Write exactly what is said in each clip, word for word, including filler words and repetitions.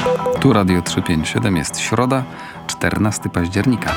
Tu Radio trzysta pięćdziesiąt siedem, jest środa, czternastego października.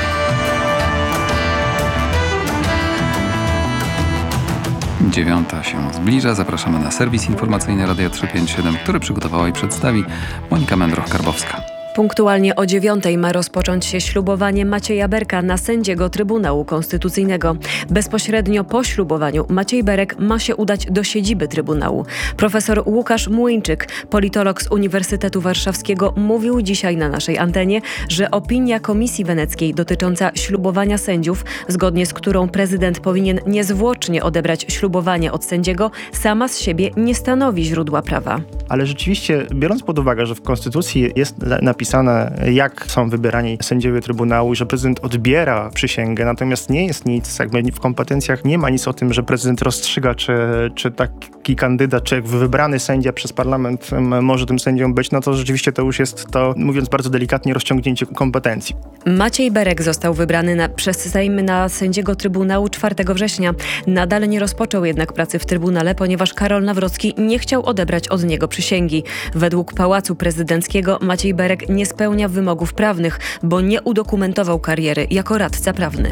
Dziewiąta się zbliża. Zapraszamy na serwis informacyjny Radia trzysta pięćdziesiąt siedem, który przygotowała i przedstawi Monika Mędroch-Karbowska. Punktualnie o dziewiątej ma rozpocząć się ślubowanie Macieja Berka na sędziego Trybunału Konstytucyjnego. Bezpośrednio po ślubowaniu Maciej Berek ma się udać do siedziby Trybunału. Profesor Łukasz Młyńczyk, politolog z Uniwersytetu Warszawskiego, mówił dzisiaj na naszej antenie, że opinia Komisji Weneckiej dotycząca ślubowania sędziów, zgodnie z którą prezydent powinien niezwłocznie odebrać ślubowanie od sędziego, sama z siebie nie stanowi źródła prawa. Ale rzeczywiście, biorąc pod uwagę, że w Konstytucji jest napisane, jak są wybierani sędziowie Trybunału i że prezydent odbiera przysięgę, natomiast nie jest nic, jakby w kompetencjach nie ma nic o tym, że prezydent rozstrzyga, czy, czy taki kandydat, czy wybrany sędzia przez parlament może tym sędzią być, no to rzeczywiście to już jest to, mówiąc bardzo delikatnie, rozciągnięcie kompetencji. Maciej Berek został wybrany na, przez Sejm na sędziego Trybunału czwartego września. Nadal nie rozpoczął jednak pracy w Trybunale, ponieważ Karol Nawrocki nie chciał odebrać od niego przysięgi. Według Pałacu Prezydenckiego Maciej Berek nie spełnia wymogów prawnych, bo nie udokumentował kariery jako radca prawny.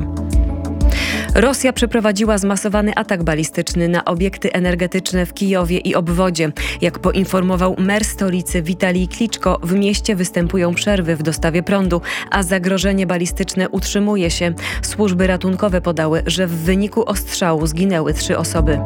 Rosja przeprowadziła zmasowany atak balistyczny na obiekty energetyczne w Kijowie i obwodzie. Jak poinformował mer stolicy Witalij Kliczko, w mieście występują przerwy w dostawie prądu, a zagrożenie balistyczne utrzymuje się. Służby ratunkowe podały, że w wyniku ostrzału zginęły trzy osoby.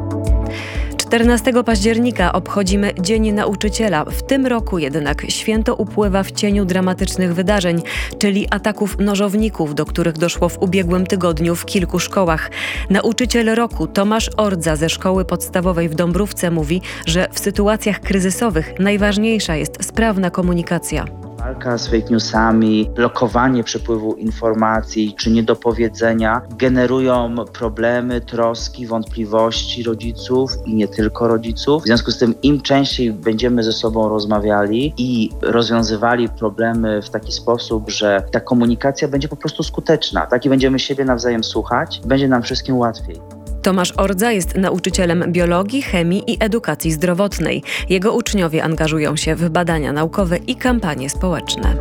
czternastego października obchodzimy Dzień Nauczyciela. W tym roku jednak święto upływa w cieniu dramatycznych wydarzeń, czyli ataków nożowników, do których doszło w ubiegłym tygodniu w kilku szkołach. Nauczyciel roku Tomasz Ordza ze szkoły podstawowej w Dąbrówce mówi, że w sytuacjach kryzysowych najważniejsza jest sprawna komunikacja. Walka z fake newsami, blokowanie przepływu informacji czy niedopowiedzenia generują problemy, troski, wątpliwości rodziców i nie tylko rodziców. W związku z tym im częściej będziemy ze sobą rozmawiali i rozwiązywali problemy w taki sposób, że ta komunikacja będzie po prostu skuteczna, tak, i będziemy siebie nawzajem słuchać, będzie nam wszystkim łatwiej. Tomasz Ordza jest nauczycielem biologii, chemii i edukacji zdrowotnej. Jego uczniowie angażują się w badania naukowe i kampanie społeczne.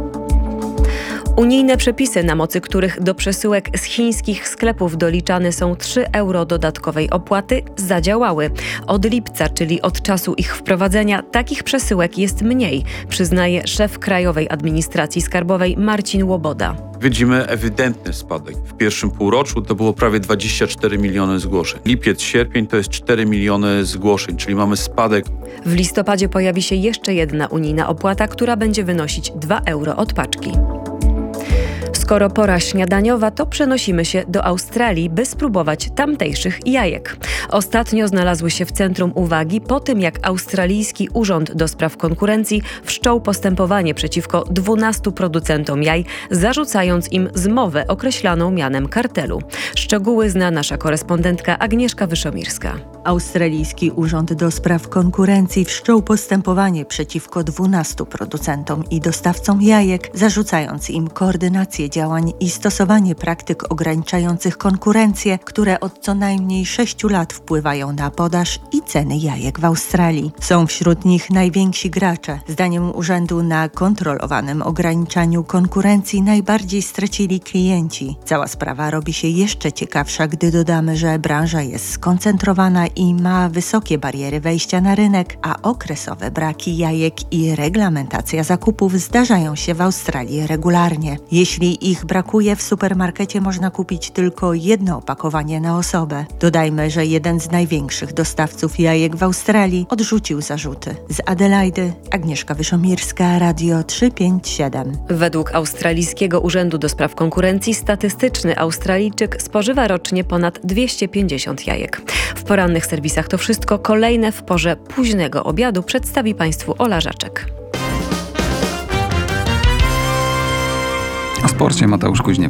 Unijne przepisy, na mocy których do przesyłek z chińskich sklepów doliczane są trzy euro dodatkowej opłaty, zadziałały. Od lipca, czyli od czasu ich wprowadzenia, takich przesyłek jest mniej, przyznaje szef Krajowej Administracji Skarbowej Marcin Łoboda. Widzimy ewidentny spadek. W pierwszym półroczu to było prawie dwadzieścia cztery miliony zgłoszeń. Lipiec, sierpień to jest cztery miliony zgłoszeń, czyli mamy spadek. W listopadzie pojawi się jeszcze jedna unijna opłata, która będzie wynosić dwa euro od paczki. Skoro pora śniadaniowa, to przenosimy się do Australii, by spróbować tamtejszych jajek. Ostatnio znalazły się w centrum uwagi po tym, jak australijski Urząd do Spraw Konkurencji wszczął postępowanie przeciwko dwunastu producentom jaj, zarzucając im zmowę określaną mianem kartelu. Szczegóły zna nasza korespondentka Agnieszka Wyszomirska. Australijski Urząd do Spraw Konkurencji wszczął postępowanie przeciwko dwunastu producentom i dostawcom jajek, zarzucając im koordynację działań i stosowanie praktyk ograniczających konkurencję, które od co najmniej sześciu lat wpływają na podaż i ceny jajek w Australii. Są wśród nich najwięksi gracze. Zdaniem urzędu na kontrolowanym ograniczaniu konkurencji najbardziej stracili klienci. Cała sprawa robi się jeszcze ciekawsza, gdy dodamy, że branża jest skoncentrowana i ma wysokie bariery wejścia na rynek, a okresowe braki jajek i reglamentacja zakupów zdarzają się w Australii regularnie. Jeśli ich brakuje, w supermarkecie można kupić tylko jedno opakowanie na osobę. Dodajmy, że jeden z największych dostawców jajek w Australii odrzucił zarzuty. Z Adelaidy Agnieszka Wyszomirska, Radio trzysta pięćdziesiąt siedem. Według Australijskiego Urzędu do Spraw Konkurencji statystyczny Australijczyk spożywa rocznie ponad dwieście pięćdziesiąt jajek. W porannych serwisach to wszystko. Kolejne w porze późnego obiadu przedstawi Państwu Ola Żaczek. O sporcie Mateusz Kuźniewski.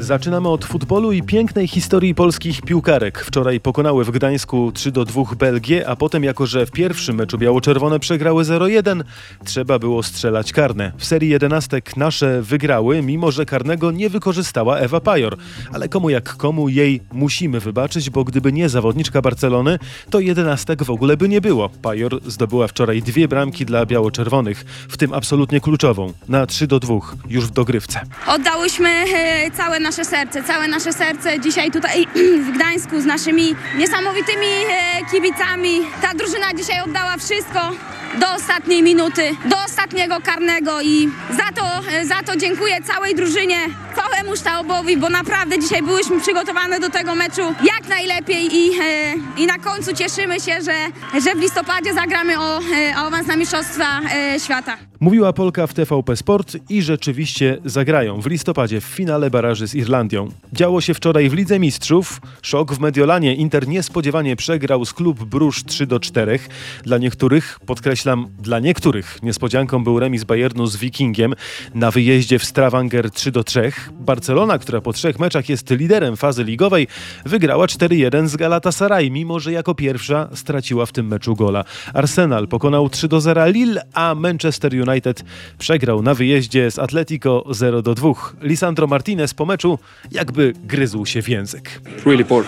Zaczynamy od futbolu i pięknej historii polskich piłkarek. Wczoraj pokonały w Gdańsku trzy do dwóch Belgię, a potem, jako że w pierwszym meczu biało-czerwone przegrały zero jeden, trzeba było strzelać karne. W serii jedenastek nasze wygrały, mimo że karnego nie wykorzystała Ewa Pajor. Ale komu jak komu, jej musimy wybaczyć, bo gdyby nie zawodniczka Barcelony, to jedenastek w ogóle by nie było. Pajor zdobyła wczoraj dwie bramki dla biało-czerwonych, w tym absolutnie kluczową, na trzy do dwóch, już w dogrywce. Oddałyśmy e, całe nasze serce, całe nasze serce dzisiaj tutaj w Gdańsku z naszymi niesamowitymi e, kibicami. Ta drużyna dzisiaj oddała wszystko do ostatniej minuty, do ostatniego karnego i za to, e, za to dziękuję całej drużynie, całemu sztabowi, bo naprawdę dzisiaj byłyśmy przygotowane do tego meczu jak najlepiej i, e, i na końcu cieszymy się, że, że w listopadzie zagramy o, e, o awans na Mistrzostwa e, Świata. Mówiła Polka w T V P Sport i rzeczywiście zagrają w listopadzie w finale baraży z Irlandią. Działo się wczoraj w Lidze Mistrzów. Szok w Mediolanie. Inter niespodziewanie przegrał z Klub Bruges trzy do czterech. Dla niektórych, podkreślam, dla niektórych niespodzianką był remis Bayernu z Wikingiem na wyjeździe w Stavanger trzy do trzech. Barcelona, która po trzech meczach jest liderem fazy ligowej, wygrała cztery jeden z Galatasaray, mimo że jako pierwsza straciła w tym meczu gola. Arsenal pokonał trzy do zera Lille, a Manchester United United przegrał na wyjeździe z Atletico zero do dwóch. Lisandro Martinez po meczu jakby gryzł się w język. Really poor.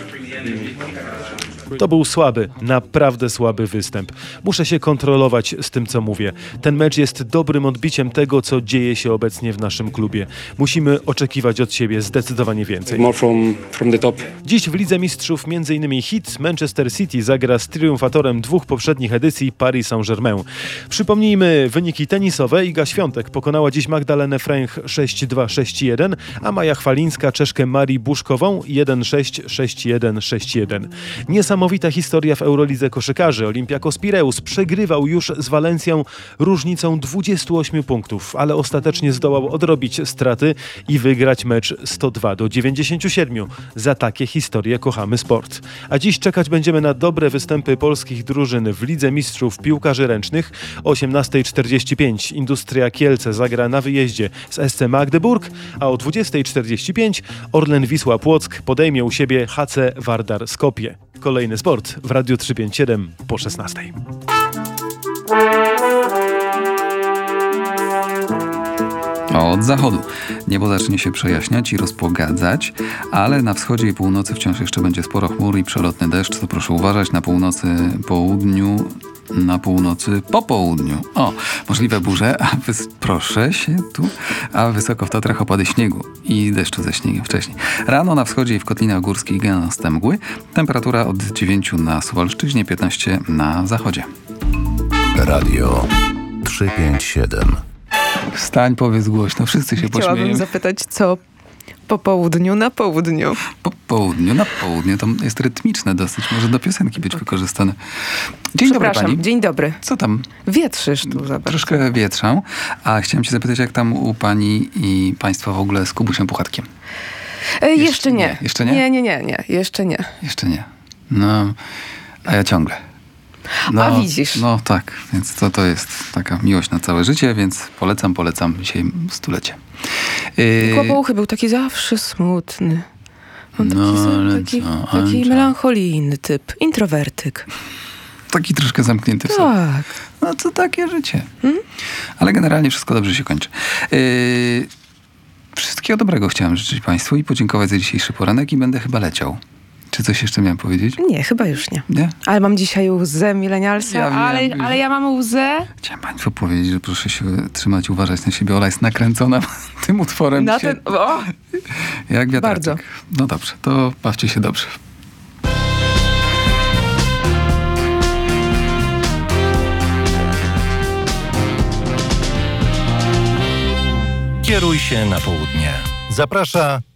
To był słaby, naprawdę słaby występ. Muszę się kontrolować z tym, co mówię. Ten mecz jest dobrym odbiciem tego, co dzieje się obecnie w naszym klubie. Musimy oczekiwać od siebie zdecydowanie więcej. More from, from the top. Dziś w Lidze Mistrzów między innymi hit Manchester City zagra z triumfatorem dwóch poprzednich edycji Paris Saint-Germain. Przypomnijmy wyniki tenisowe. Iga Świątek pokonała dziś Magdalenę Fręch sześć dwa sześć jeden, a Maja Chwalińska Czeszkę Marii Buszkową jeden sześć sześć jeden sześć jeden. Niesamowita historia w Eurolidze koszykarzy. Olympiakos Pireus przegrywał już z Walencją różnicą dwudziestu ośmiu punktów, ale ostatecznie zdołał odrobić straty i wygrać mecz sto dwa do dziewięćdziesięciu siedmiu. Za takie historie kochamy sport. A dziś czekać będziemy na dobre występy polskich drużyn w Lidze Mistrzów Piłkarzy Ręcznych. O osiemnasta czterdzieści pięć Industria Kielce zagra na wyjeździe z S C Magdeburg, a o dwudziesta czterdzieści pięć Orlen Wisła Płock podejmie u siebie H C Vardar Skopje. Kolejny sport w Radiu trzysta pięćdziesiąt siedem po szesnastej. Od zachodu niebo zacznie się przejaśniać i rozpogadzać, ale na wschodzie i północy wciąż jeszcze będzie sporo chmur i przelotny deszcz, to proszę uważać. Na północy, południu, na północy, po południu. O, możliwe burze, a wys- proszę się tu, a wysoko w Tatrach opady śniegu i deszczu ze śniegiem wcześniej. Rano na wschodzie i w Kotlinach Górskich gęste mgły. Temperatura od dziewięciu na Suwalszczyźnie, piętnaście na zachodzie. Radio trzysta pięćdziesiąt siedem. Wstań, powiedz głośno, wszyscy się Chciałabym pośmieją. zapytać, co po południu na południu. Po południu, na południu, to jest rytmiczne dosyć, może do piosenki być wykorzystane. Dzień dobry pani. Dzień dobry. Co tam? Wietrzysz tu, zobacz. Troszkę wietrzę, a chciałem cię zapytać, jak tam u pani i państwa w ogóle z Kubusiem Puchatkiem? E, jeszcze, jeszcze nie. nie. Jeszcze nie? Nie, nie, nie, nie. Jeszcze nie. Jeszcze nie. No, a ja ciągle. No, A widzisz. No tak, więc to, to jest taka miłość na całe życie, więc polecam, polecam dzisiaj stulecie. Yy, Kłopouchy był taki zawsze smutny. On taki, No, sam, ale taki, co, taki Andzia? melancholijny typ. Introwertyk. Taki troszkę zamknięty w sobie. Tak. No to takie życie. Hmm? Ale generalnie wszystko dobrze się kończy. Yy, wszystkiego dobrego chciałem życzyć państwu i podziękować za dzisiejszy poranek i będę chyba leciał. Czy coś jeszcze miałem powiedzieć? Nie, chyba już nie. Nie? Ale mam dzisiaj łzę milenialsa, Ja wiem, ale, wiem. ale ja mam łzę Chciałem państwu powiedzieć, że proszę się trzymać, uważać na siebie. Ola jest nakręcona tym utworem. na dzisiaj. ten... O! Jak wiatraczek. Bardzo. No dobrze, to bawcie się dobrze. Kieruj się na południe. Zaprasza